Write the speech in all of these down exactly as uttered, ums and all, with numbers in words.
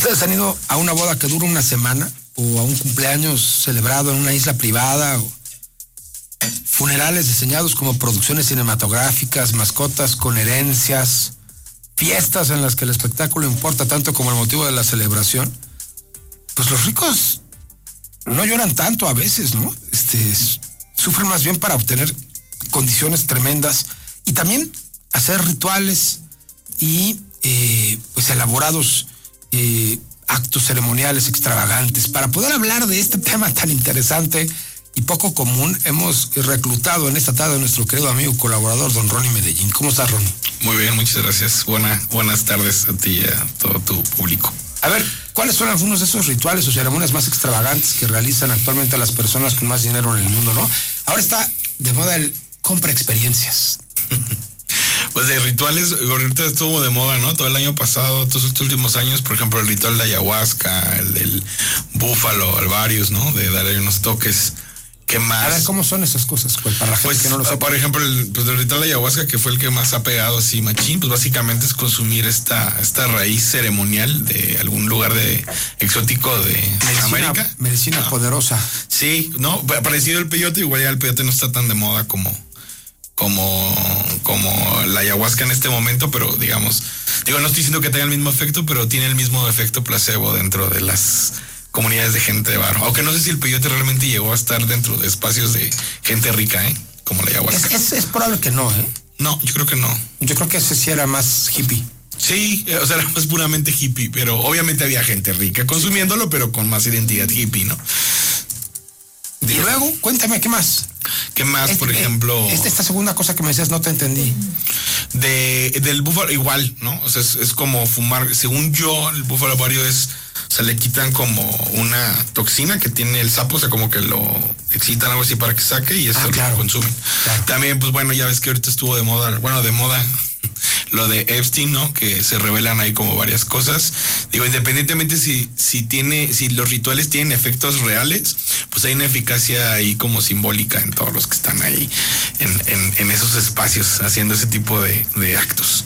¿Ustedes han ido a una boda que dura una semana? ¿O a un cumpleaños celebrado en una isla privada? ¿O funerales diseñados como producciones cinematográficas, mascotas con herencias, fiestas en las que el espectáculo importa tanto como el motivo de la celebración? Pues los ricos no lloran tanto a veces, ¿no? Este, sufren más bien para obtener condiciones tremendas y también hacer rituales y eh, pues elaborados eh, actos ceremoniales extravagantes. Para poder hablar de este tema tan interesante y poco común, hemos reclutado en esta tarde a nuestro querido amigo colaborador, don Ronnie Medellín. ¿Cómo estás, Ronnie? Muy bien, muchas gracias. Buena, buenas tardes a ti y a todo tu público. A ver, ¿cuáles son algunos de esos rituales o ceremonias más extravagantes que realizan actualmente las personas con más dinero en el mundo, no? Ahora está de moda el compra experiencias. Pues de rituales, ahorita estuvo de moda, ¿no? Todo el año pasado, todos estos últimos años, por ejemplo, el ritual de ayahuasca, el del búfalo, alvarius, ¿no? De darle unos toques. ¿Qué más? A ver, ¿cómo son esas cosas? Pues para la gente pues, que no lo sepa. Por ejemplo, el, pues el ritual de ayahuasca, que fue el que más ha pegado así, machín, pues básicamente es consumir esta, esta raíz ceremonial de algún lugar de exótico de medicina, América. Medicina no. poderosa. Sí, no, parecido al peyote, igual ya el peyote no está tan de moda como, como, como la ayahuasca en este momento, pero digamos, digo, no estoy diciendo que tenga el mismo efecto, pero tiene el mismo efecto placebo dentro de las comunidades de gente de barro. Aunque no sé si el peyote realmente llegó a estar dentro de espacios de gente rica, ¿eh? Como la ayahuasca. Es, es, es probable que no, ¿eh? No, yo creo que no. Yo creo que ese sí era más hippie. Sí, o sea, era más puramente hippie, pero obviamente había gente rica consumiéndolo, pero con más identidad hippie, ¿no? Y luego, cuéntame, ¿qué más? ¿Qué más, este, por ejemplo? Esta, esta segunda cosa que me decías, no te entendí. De, del búfalo, igual, ¿no? O sea, es, es como fumar. Según yo, el búfalo vario es, o sea, le quitan como una toxina que tiene el sapo, o sea, como que lo excitan algo así para que saque y eso ah, claro, lo consumen. Claro. También, pues bueno, ya ves que ahorita estuvo de moda, bueno, de moda lo de Epstein, ¿no? Que se revelan ahí como varias cosas. Digo, independientemente si, si tiene, si los rituales tienen efectos reales, pues hay una eficacia ahí como simbólica en todos los que están ahí en, en, en esos espacios haciendo ese tipo de, de actos.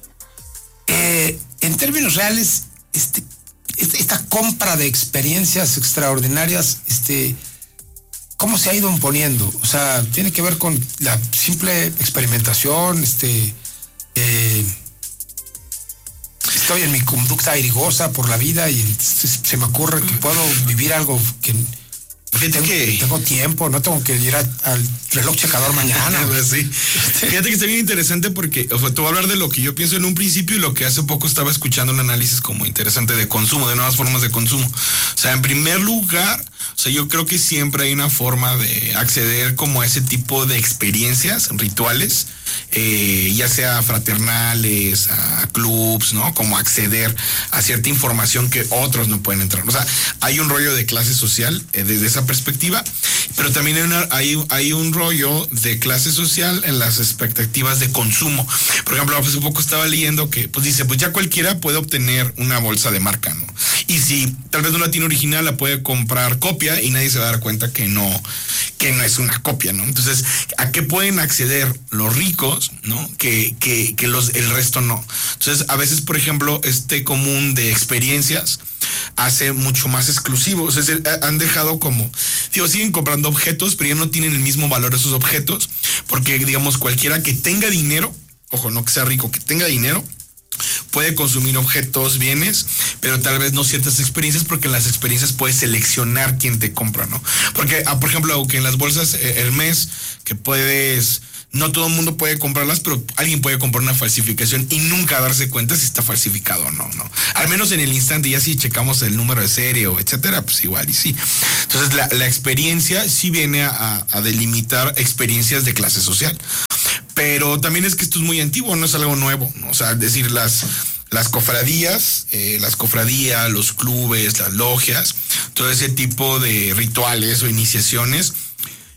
Eh, en términos reales, este, este, esta compra de experiencias extraordinarias, este, ¿cómo se ha ido imponiendo? O sea, tiene que ver con la simple experimentación, este, eh, estoy en mi conducta airigosa por la vida y se, se me ocurre que puedo vivir algo que tengo, que tengo tiempo, no tengo que ir a, al reloj checador mañana. Pues sí. Fíjate que está bien interesante porque, o sea, te voy a hablar de lo que yo pienso en un principio y lo que hace poco estaba escuchando un análisis como interesante de consumo, de nuevas formas de consumo. O sea, en primer lugar, o sea, yo creo que siempre hay una forma de acceder como a ese tipo de experiencias, rituales, eh, ya sea fraternales, a clubs, ¿no? Como acceder a cierta información que otros no pueden entrar. O sea, hay un rollo de clase social eh, desde esa perspectiva, pero también hay, una, hay, hay un rollo de clase social en las expectativas de consumo. Por ejemplo, hace poco estaba leyendo que, pues dice, pues ya cualquiera puede obtener una bolsa de marca, ¿no? Y si tal vez no la tiene original, la puede comprar copia y nadie se va a dar cuenta que no, que no es una copia, ¿no? Entonces, ¿a qué pueden acceder los ricos, ¿no? Que, que, que los, el resto no. Entonces, a veces, por ejemplo, este común de experiencias hace mucho más exclusivo. O sea, han dejado como, digo, siguen comprando objetos, pero ya no tienen el mismo valor esos objetos, porque, digamos, cualquiera que tenga dinero, ojo, no que sea rico, que tenga dinero, puede consumir objetos, bienes, pero tal vez no ciertas experiencias, porque en las experiencias puedes seleccionar quién te compra, ¿no? Porque, ah, por ejemplo, aunque en las bolsas eh, Hermes, que puedes, no todo el mundo puede comprarlas, pero alguien puede comprar una falsificación y nunca darse cuenta si está falsificado o no, ¿no? Al menos en el instante, ya si checamos el número de serie o etcétera, pues igual y sí. Entonces, la, la experiencia sí viene a, a delimitar experiencias de clase social. Pero también es que esto es muy antiguo, no es algo nuevo, ¿no? O sea, es decir, las, las cofradías, eh, las cofradías, los clubes, las logias, todo ese tipo de rituales o iniciaciones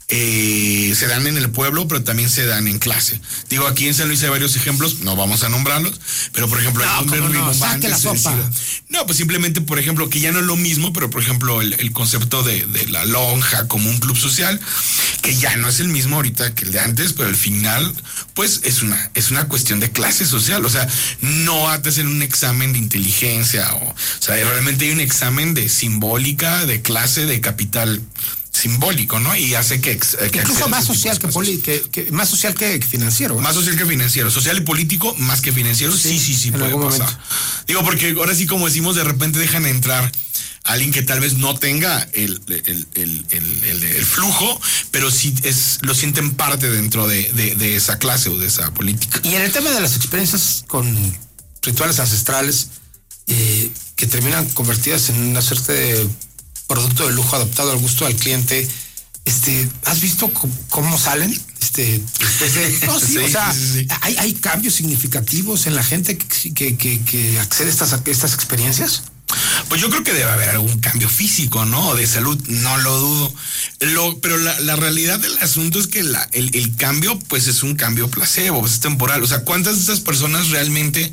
Eh, se dan en el pueblo, pero también se dan en clase. Digo, aquí en San Luis hay varios ejemplos, no vamos a nombrarlos, pero por ejemplo, no, hay hombres no, rimbombantes. la sopa. No, pues simplemente, por ejemplo, que ya no es lo mismo, pero por ejemplo, el, el concepto de, de la lonja como un club social, que ya no es el mismo ahorita que el de antes, pero al final, pues es una, es una cuestión de clase social. O sea, no ha de ser un examen de inteligencia, o, o sea, realmente hay un examen de simbólica, de clase, de capital simbólico, ¿no? Y hace que, que incluso más social que, poli, que, que más social que, que financiero, ¿no? Más social que financiero, social y político más que financiero, sí, sí, sí, sí puede pasar. Momento. Digo, porque ahora sí, como decimos, de repente dejan entrar a alguien que tal vez no tenga el, el, el, el, el, el flujo, pero sí es, lo sienten parte dentro de, de, de esa clase o de esa política. Y en el tema de las experiencias con rituales ancestrales, eh, que terminan convertidas en una suerte de producto de lujo adaptado al gusto del cliente, este, ¿has visto cómo, cómo salen? Este, después de, no, sí, sí, o sea, sí, sí. Hay, hay cambios significativos en la gente que, que, que, que accede a estas, a estas experiencias. Pues yo creo que debe haber algún cambio físico, ¿no? De salud, no lo dudo. Lo, pero la, la realidad del asunto es que la, el, el cambio, pues es un cambio placebo, pues es temporal. O sea, ¿cuántas de esas personas realmente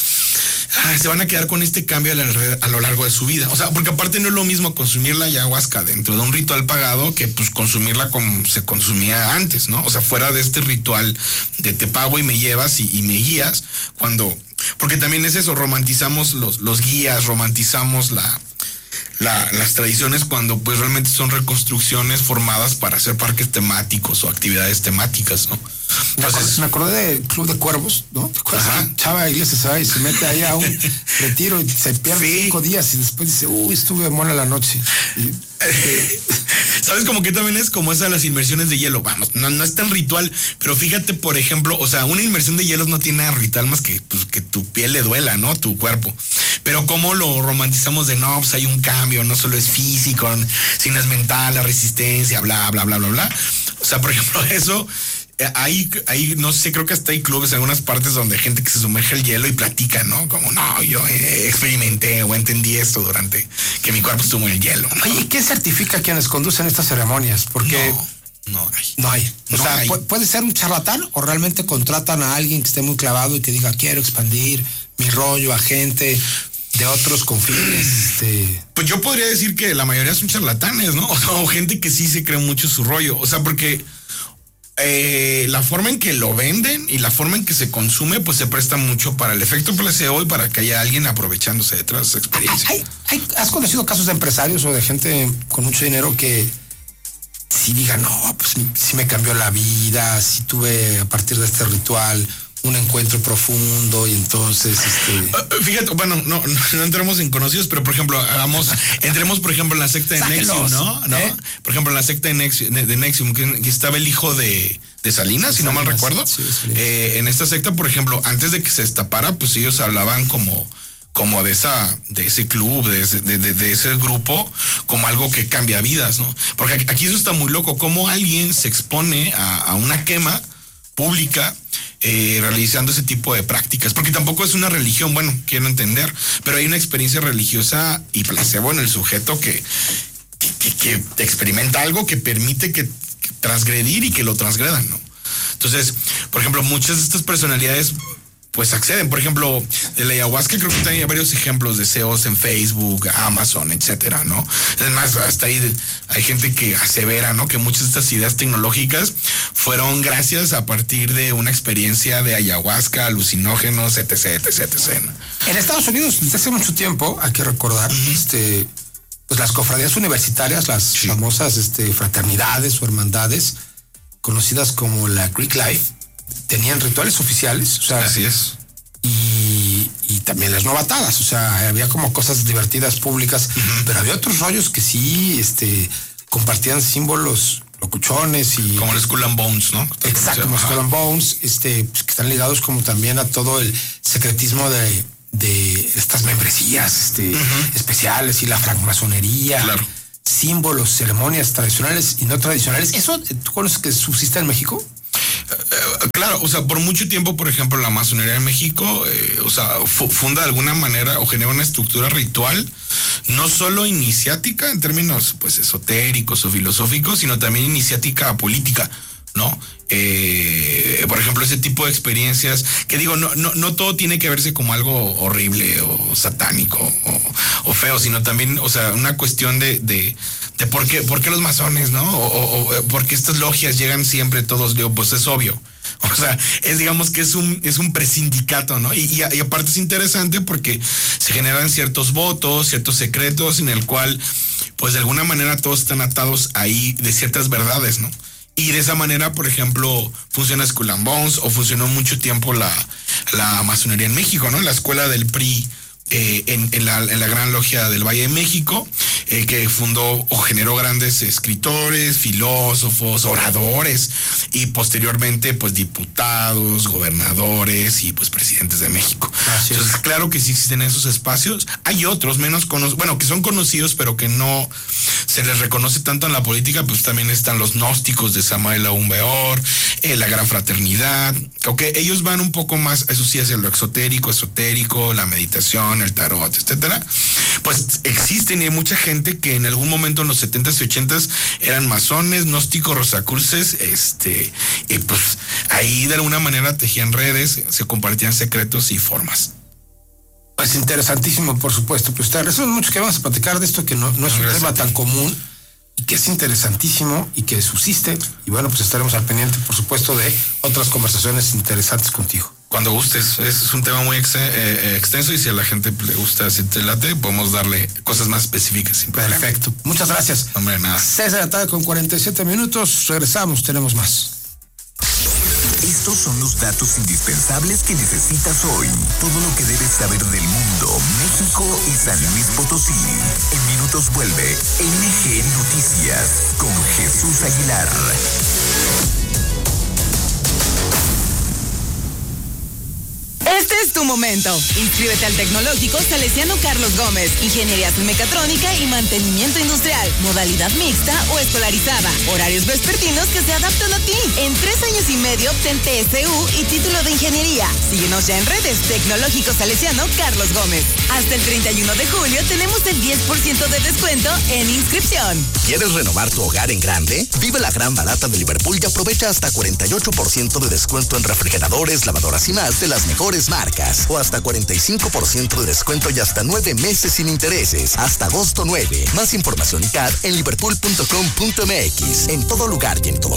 ah, se van a quedar con este cambio a, la, a lo largo de su vida? O sea, porque aparte no es lo mismo consumir la ayahuasca dentro de un ritual pagado que pues consumirla como se consumía antes, ¿no? O sea, fuera de este ritual de te pago y me llevas y, y me guías, cuando... Porque también es eso, romantizamos los, los guías, romantizamos la, la, las tradiciones cuando pues realmente son reconstrucciones formadas para hacer parques temáticos o actividades temáticas, ¿no? Entonces, me acordé del Club de Cuervos, ¿no? ¿Te acuerdas? Ajá. Chava Iglesias se va y se mete ahí a un retiro y se pierde sí. cinco días y después dice, uy, estuve mola la noche. Y, eh, ¿sabes como que también es como esas las inmersiones de hielo? Vamos, no, no es tan ritual, pero fíjate, por ejemplo, o sea, una inmersión de hielos no tiene ritual más que, pues, que tu piel le duela, ¿no? Tu cuerpo. Pero cómo lo romantizamos de no, pues hay un cambio, no solo es físico, sino es mental, la resistencia, bla, bla, bla, bla, bla. O sea, por ejemplo, eso... Hay, hay, no sé, creo que hasta hay clubes en algunas partes donde hay gente que se sumerge el hielo y platica, ¿no? Como, no, yo eh, experimenté o entendí esto durante que mi cuerpo estuvo en el hielo, ¿no? Oye, ¿qué certifica quienes conducen estas ceremonias? Porque no, no hay. No hay. O no sea, hay. puede ser un charlatán o realmente contratan a alguien que esté muy clavado y que diga, quiero expandir mi rollo a gente de otros confines. Este... Pues yo podría decir que la mayoría son charlatanes, ¿no? O gente que sí se cree mucho su rollo. O sea, porque... Eh, la forma en que lo venden y la forma en que se consume, pues se presta mucho para el efecto placebo y para que haya alguien aprovechándose detrás de esa experiencia. ¿Hay, hay, ¿Has conocido casos de empresarios o de gente con mucho dinero que si digan, no, pues sí me cambió la vida, sí tuve a partir de este ritual un encuentro profundo y entonces este... Fíjate, bueno, no, no, no entremos en conocidos, pero por ejemplo, hagamos, entremos por ejemplo en la secta de Nexium, ¿no? ¿no? ¿Eh? Por ejemplo, en la secta de Nexium, de, de Nexium que, que estaba el hijo de, de Salinas, si no mal recuerdo. Sí, eh, en esta secta, por ejemplo, antes de que se destapara, pues ellos hablaban como como de esa, de ese club, de ese, de, de, de ese grupo, como algo que cambia vidas, ¿no? Porque aquí eso está muy loco, cómo alguien se expone a, a una quema pública eh, realizando ese tipo de prácticas, porque tampoco es una religión, bueno, quiero entender, pero hay una experiencia religiosa y placebo en el sujeto que, que, que, que experimenta algo que permite que, que transgredir y que lo transgredan, ¿no? Entonces, por ejemplo, muchas de estas personalidades pues acceden, por ejemplo, de la ayahuasca, creo que hay varios ejemplos de C E Os en Facebook, Amazon, etcétera, ¿no? Es más, hasta ahí hay gente que asevera, ¿no? Que muchas de estas ideas tecnológicas fueron gracias a partir de una experiencia de ayahuasca, alucinógenos, etc, etc, etcétera, ¿no? En Estados Unidos, desde hace mucho tiempo, hay que recordar, uh-huh. este, pues las cofradías universitarias, las sí. famosas este, fraternidades o hermandades, conocidas como la Greek Life, tenían rituales oficiales, o sea, así es. Y, y también las novatadas, o sea, había como cosas divertidas públicas, uh-huh. pero había otros rollos que sí, este, compartían símbolos locuchones y... Como el Skull and Bones, ¿no? Exacto, como Skull and Bones, este, pues, que están ligados como también a todo el secretismo de, de estas membresías, este, uh-huh. especiales y la francmasonería. Claro. Símbolos, ceremonias tradicionales y no tradicionales. ¿Eso tú conoces que subsiste en México? Uh, claro, o sea, por mucho tiempo, por ejemplo, la masonería en México, eh, o sea, fu- funda de alguna manera o genera una estructura ritual no solo iniciática en términos pues esotéricos o filosóficos, sino también iniciática política, ¿no? Eh, por ejemplo, ese tipo de experiencias que digo, no, no, no todo tiene que verse como algo horrible o satánico o, o feo, sino también, o sea, una cuestión de, de, de por qué, por qué los masones, ¿no? O, o, o por qué estas logias llegan siempre todos, digo, pues es obvio. O sea, es digamos que es un, es un presindicato, ¿no? Y, y, y aparte es interesante porque se generan ciertos votos, ciertos secretos en el cual, pues de alguna manera todos están atados ahí de ciertas verdades, ¿no? Y de esa manera, por ejemplo, funciona Skull and Bones o funcionó mucho tiempo la, la masonería en México, ¿no? La escuela del P R I eh, en, en, la, en la Gran Logia del Valle de México, eh, que fundó o generó grandes escritores, filósofos, oradores y posteriormente pues diputados, gobernadores y pues presidentes de México. Así Entonces, es. Claro que sí existen esos espacios. Hay otros menos conocidos, bueno, que son conocidos, pero que no se les reconoce tanto en la política, pues también están los gnósticos de Samael Aún Weor, eh, la Gran Fraternidad, ok, ellos van un poco más, eso sí, hacia lo exotérico, esotérico, la meditación, el tarot, etcétera. Pues existen y hay mucha gente que en algún momento en los setentas y ochentas eran masones, gnósticos, rosacruces, este, y pues ahí de alguna manera tejían redes, se compartían secretos y formas. Pues interesantísimo, por supuesto. Pues te agradecemos mucho que vamos a platicar de esto que no, no es un Gracias tema tan común y que es interesantísimo y que subsiste. Y bueno, pues estaremos al pendiente, por supuesto, de otras conversaciones interesantes contigo. Cuando gustes, es un tema muy ex, eh, extenso y si a la gente le gusta, si te late, podemos darle cosas más específicas. Sin problema. Perfecto. Muchas gracias. Hombre, nada. seis de la tarde con cuarenta y siete minutos. Regresamos, tenemos más. Estos son los datos indispensables que necesitas hoy. Todo lo que debes saber del mundo, México y San Luis Potosí. En minutos vuelve N G Noticias con Jesús Aguilar. Este es tu momento. Inscríbete al Tecnológico Salesiano Carlos Gómez. Ingeniería Mecatrónica y Mantenimiento Industrial. Modalidad mixta o escolarizada. Horarios vespertinos que se adaptan a ti. En tres años y medio obtén T S U y título de ingeniería. Síguenos ya en redes. Tecnológico Salesiano Carlos Gómez. Hasta el treinta y uno de julio tenemos el diez por ciento de descuento en inscripción. ¿Quieres renovar tu hogar en grande? Vive la gran barata de Liverpool y aprovecha hasta cuarenta y ocho por ciento de descuento en refrigeradores, lavadoras y más de las mejores marcas, o hasta cuarenta y cinco por ciento de descuento y hasta nueve meses sin intereses, hasta agosto nueve. Más información y C A D en liverpool punto com punto m x. En todo lugar y en todo